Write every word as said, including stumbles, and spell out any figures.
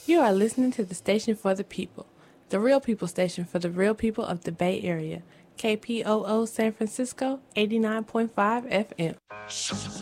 You are listening to the station for the people, the real people station for the real people of the Bay Area. K P O O San Francisco, eighty-nine point five F M.